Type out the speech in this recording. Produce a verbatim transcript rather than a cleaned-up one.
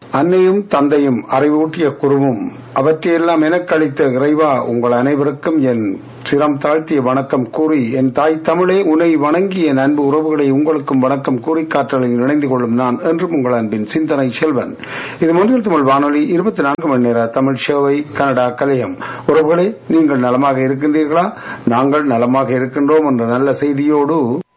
அன்னையும் தந்தையும் அறிவூட்டிய குருவும் அவற்றையெல்லாம் எனக்களித்த இறைவா உங்கள் அனைவருக்கும் என் சிரம் தாழ்த்திய வணக்கம் கூறி, என் தாய் தமிழே உன்னை வணங்கி என் அன்பு உறவுகளை உங்களுக்கும் வணக்கம் கூறி காற்றலில் இணைந்து கொள்ளும் நான் என்றும் உங்கள் அன்பின் சிந்தனை செல்வன். இது மொழியில் தமிழ் வானொலி இருபத்தி நான்கு மணி நேர தமிழ் சேவை கனடா கலையம். உறவுகளே, நீங்கள் நலமாக இருக்கின்றீர்களா? நாங்கள் நலமாக இருக்கின்றோம் என்ற நல்ல செய்தியோடு